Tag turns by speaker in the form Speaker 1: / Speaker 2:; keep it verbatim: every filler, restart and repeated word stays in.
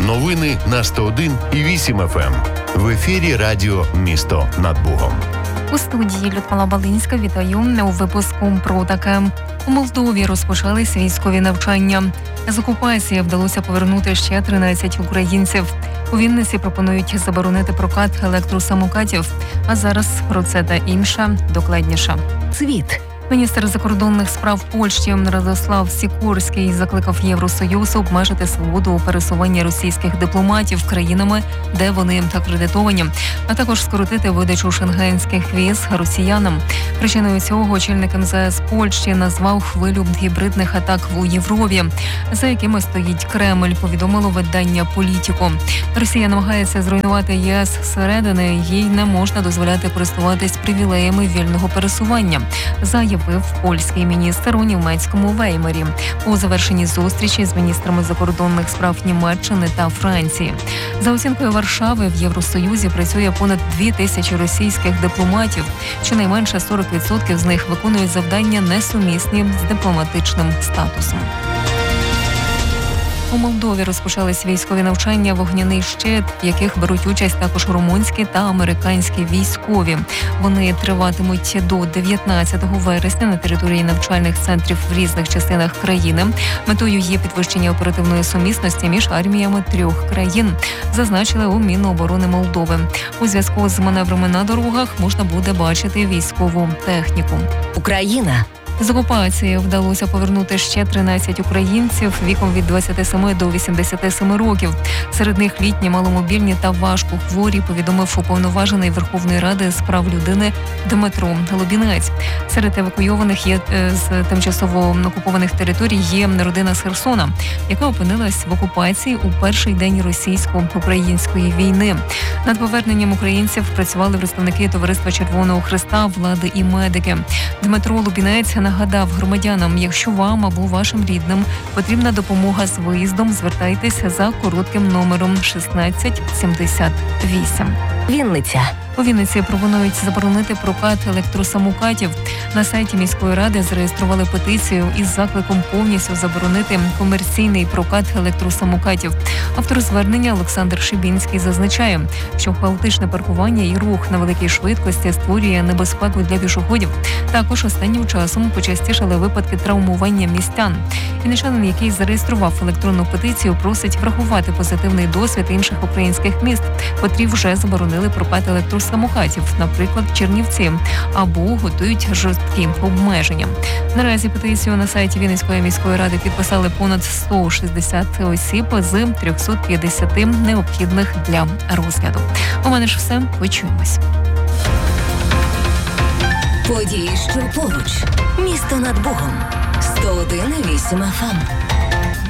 Speaker 1: Новини на сто один і вісім еф ем. В ефірі радіо «Місто над Богом».
Speaker 2: У студії Людмила Балинська. Вітаю у випуску про таке. У Молдові розпочались військові навчання. З окупації вдалося повернути ще тринадцять українців. У Вінниці пропонують заборонити прокат електросамокатів. А зараз про це та інше докладніше.
Speaker 3: Світ.
Speaker 2: Міністр закордонних справ Польщі Радослав Сікорський закликав Євросоюз обмежити свободу у пересуванні російських дипломатів країнами, де вони акредитовані, а також скоротити видачу шенгенських віз росіянам. Причиною цього очільник ем зе ес Польщі назвав хвилю гібридних атак у Європі, за якими стоїть Кремль, повідомило видання «Політіко». Росія намагається зруйнувати ЄС зсередини, їй не можна дозволяти користуватись привілеями вільного пересування, заявив польський міністр у німецькому Веймарі у завершенні зустрічі з міністрами закордонних справ Німеччини та Франції. За оцінкою Варшави, в Євросоюзі працює понад дві тисячі російських дипломатів. Щонайменше сорок відсотків з них виконують завдання несумісні з дипломатичним статусом. У Молдові розпочались військові навчання «Вогняний щит», в яких беруть участь також румунські та американські військові. Вони триватимуть до дев'ятнадцятого вересня на території навчальних центрів в різних частинах країни. Метою є підвищення оперативної сумісності між арміями трьох країн, зазначили у Міноборони Молдови. У зв'язку з маневрами на дорогах можна буде бачити військову техніку.
Speaker 3: Україна.
Speaker 2: З окупації вдалося повернути ще тринадцять українців віком від двадцяти семи до вісімдесяти семи років. Серед них літні, маломобільні та важко хворі, повідомив уповноважений Верховної Ради з прав людини Дмитро Лубінець. Серед евакуйованих є з тимчасово окупованих територій є родина з Херсона, яка опинилась в окупації у перший день російсько-української війни. Над поверненням українців працювали представники Товариства Червоного Хреста, влади і медики. Дмитро Лубінець нагадав громадянам, якщо вам або вашим рідним потрібна допомога з виїздом, звертайтеся за коротким номером шістнадцять сімдесят вісім.
Speaker 3: Вінниця.
Speaker 2: У Вінниці пропонують заборонити прокат електросамокатів. На сайті міської ради зареєстрували петицію із закликом повністю заборонити комерційний прокат електросамокатів. Автор звернення Олександр Шибінський зазначає, що хаотичне паркування і рух на великій швидкості створює небезпеку для пішоходів. Також останнім часом почастішали випадки травмування містян. Вінничанин, який зареєстрував електронну петицію, просить врахувати позитивний досвід інших українських міст, котрі вже заборонили прокат електросамокатів. самокатів, наприклад, Чернівці, або готують жорсткі обмеження. Наразі петицію на сайті Вінницької міської ради підписали понад сто шістдесят осіб з триста п'ятдесят необхідних для розгляду. У мене ж все. Почуємось.
Speaker 3: Події, що поруч. Місто над Богом. сто один і вісім еф ем.